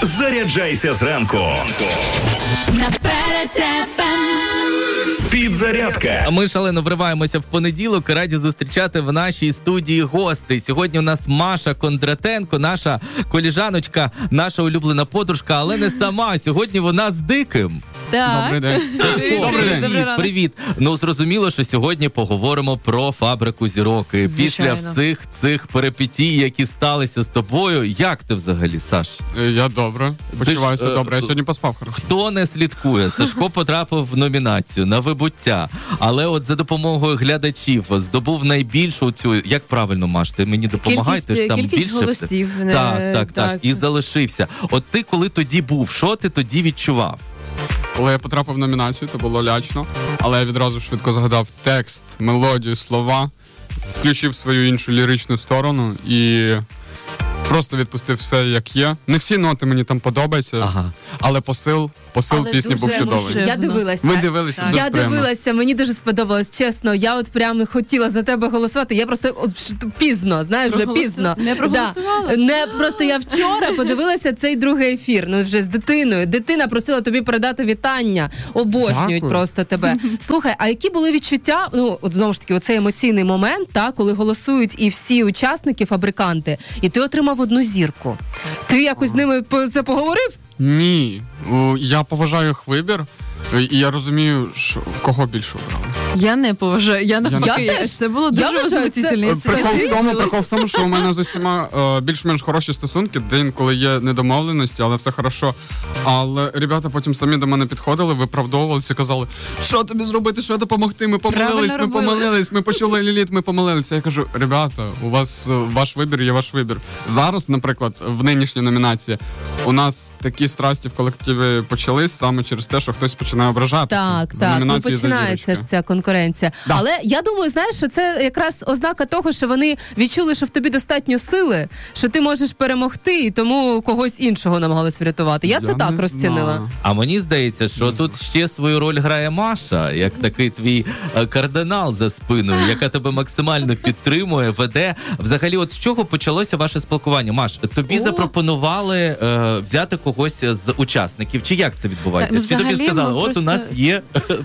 Заряджайся зранку. Підзарядка. Ми шалено вриваємося в понеділок і раді зустрічати в нашій студії гостей. Сьогодні у нас Маша Кондратенко, наша коліжаночка, наша улюблена подружка, але не сама. Сьогодні вона з Диким. Так. Добрий день. Сашко, привіт. Ну, зрозуміло, що сьогодні поговоримо про фабрику зірок. І після всіх цих перипетій, які сталися з тобою, як ти взагалі, Саш? Я добре. Почуваюся добре. Я сьогодні поспав хорошо. Хто не слідкує? Сашко потрапив в номінацію на вибуття. Але от за допомогою глядачів здобув найбільшу цю, як правильно, Маш, ти мені допомагай, ти ж там більше голосів. Так. І залишився. От ти коли тоді був, що ти тоді відчував? Коли я потрапив в номінацію, то було лячно, але я відразу швидко згадав текст, мелодію, слова, включив свою іншу ліричну сторону і просто відпустив все, як є. Не всі ноти мені там подобаються, але посил пісні був чудовий. Я дивилася. Ви дивилися? Я дивилася, мені дуже сподобалось, чесно. Я от прямо хотіла за тебе голосувати. Я просто пізно, знаєш, вже пізно. Не проголосувала? Не, просто я вчора подивилася цей другий ефір, ну вже з дитиною. Дитина просила тобі передати вітання. Обожнюють Дякую. Просто тебе. Слухай, а які були відчуття, ну, от знову ж таки, оцей емоційний момент, коли голосують і всі учасники, фабриканти, і ти отримав одну зірку. Ти якось з ними поговорив? Ні. Я поважаю їх вибір, і я розумію, що кого більше обрали. Я не поважаю, я навпаки. теж. Це було дуже возмутительно. Прикол в тому, що у мене з усіма більш-менш хороші стосунки, день, коли є недомовленості, але все хорошо. Але ребята потім самі до мене підходили, виправдовувалися, казали, що тобі зробити, що допомогти, ми помилились, ми почули Ліліт, ми помилилися. Я кажу, ребята, у вас ваш вибір є ваш вибір. Зараз, наприклад, в нинішній номінації у нас такі страсті в колективі почались саме через те, що хтось починає ображати. Так, ну починається ж ця конкуренція. Да. Але я думаю, знаєш, що це якраз ознака того, що вони відчули, що в тобі достатньо сили, що ти можеш перемогти, і тому когось іншого намагалась врятувати. Я це так розцінила. А мені здається, що тут ще свою роль грає Маша, як такий твій кардинал за спиною, яка тебе максимально підтримує, веде. Взагалі, от з чого почалося ваше спілкування? Маш, тобі запропонували взяти когось з учасників? Чи як це відбувається? Так, чи тобі сказали, от у нас є,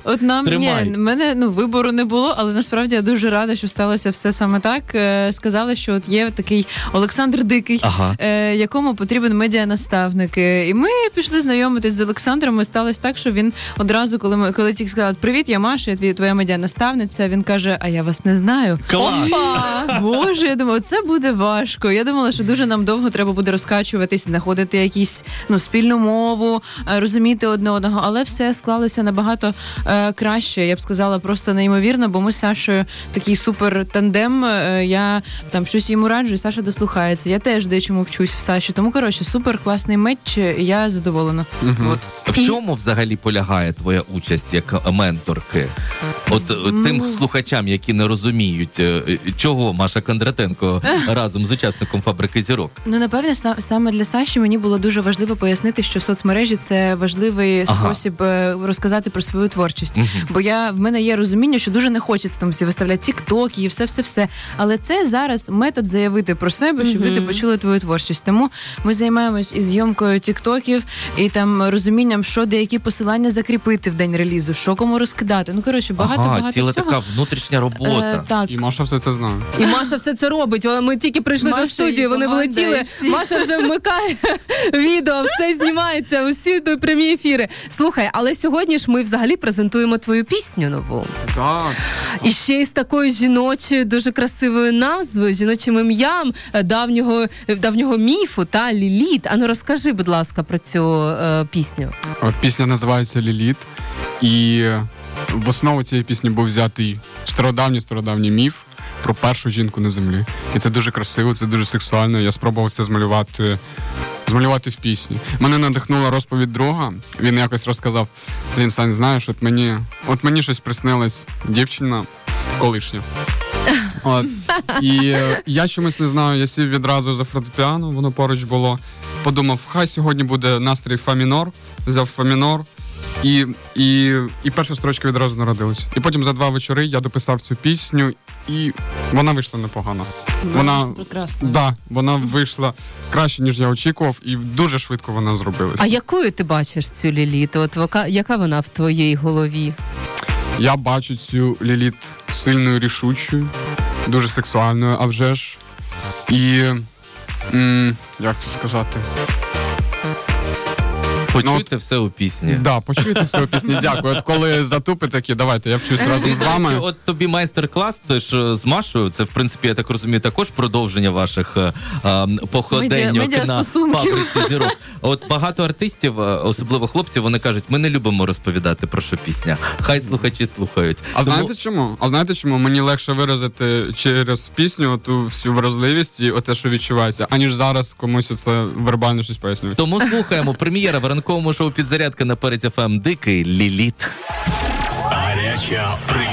тримай? В мене вибору не було, але насправді я дуже рада, що сталося все саме так. Сказали, що от є такий Олександр Дикий, якому потрібен медіанаставник. І ми пішли знайомитись з Олександром, і сталося так, що він одразу, коли тільки сказав, привіт, я Маша, я твоя медіанаставниця, він каже, а я вас не знаю. Клас! Опа! Боже, я думала, це буде важко. Я думала, що дуже нам довго треба буде розкачуватись, знаходити якісь спільну мову, розуміти одне одного, але все склалося набагато краще, я б сказала, просто неймовірно, бо ми з Сашою такий супер тандем, я там щось йому раджу, і Саша дослухається. Я теж дечому вчусь в Саші, тому, коротше, супер класний матч, і я задоволена. От. В чому взагалі полягає твоя участь як менторки? От тим слухачам, які не розуміють, чого Маша Кондратенко разом з учасником «Фабрики зірок»? Ну, напевне, саме для Саші мені було дуже важливо пояснити, що соцмережі – це важливий спосіб розказати про свою творчість. Бо в мене є розуміння, що дуже не хочеться там виставляти тіктоки і все. Але це зараз метод заявити про себе, щоб люди почули твою творчість. Тому ми займаємось і зйомкою тіктоків, і там розумінням, що деякі посилання закріпити в день релізу, що кому розкидати. Ну, коротше, багато ціла всього. така внутрішня робота. Так. І Маша все це знає. І Маша все це робить. Ми тільки прийшли до студії, вони влетіли. Маша вже вмикає відео, все знімається, усі прямі ефіри. Слухай, але сьогодні ж ми взагалі презентуємо твою пісню нову. Так. І ще й з такою жіночою, дуже красивою назвою, жіночим ім'ям давнього міфу, Ліліт. Ану, розкажи, будь ласка, про цю пісню. Пісня називається «Ліліт», і в основу цієї пісні був взятий стародавній міф про першу жінку на землі. І це дуже красиво, це дуже сексуально. Я спробував це змалювати в пісні. Мене надихнула розповідь друга. Він якось розказав, Сань, знаєш, от мені щось приснилось дівчина колишня. І я чомусь не знаю, я сів відразу за фортепіано, воно поруч було. Подумав, хай сьогодні буде настрій фа мінор, взяв фа мінор, І перша строчка відразу народилась. І потім за 2 вечори я дописав цю пісню, і вона вийшла непогано. Вона прекрасно. Да, вона вийшла краще, ніж я очікував, і дуже швидко вона зробилась. А якою ти бачиш цю Ліліт? От яка вона в твоїй голові? Я бачу цю Ліліт сильною, рішучою, дуже сексуальною, а вже ж. І як це сказати? Почуйте все у пісні. Да, почуйте все у пісні. Дякую. От коли затупи такі, давайте, я вчусь разом з вами. От тобі майстер-клас теж з Машою, це, в принципі, я так розумію, також продовження ваших походеньок на фабриці зірок. От багато артистів, особливо хлопців, вони кажуть, ми не любимо розповідати, про що пісня. Хай слухачі слухають. Знаєте чому? Знаєте чому? Мені легше виразити через пісню ту всю вразливість і те, що відчувається, аніж зараз комусь оце вербально щось пояснюють. Тому слухаємо. Прем'єра в ранковому шоу «Підзарядка» на Перед ФМ. Дикий Ліліт. Гаряча